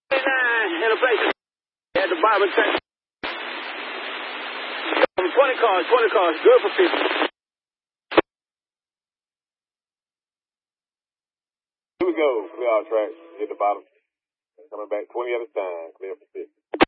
In a place at the bottom of the tank. 20 cars, good for 50. Here we go. Clear our tracks. Hit the bottom. Coming back 20 at a time. Clear for 50.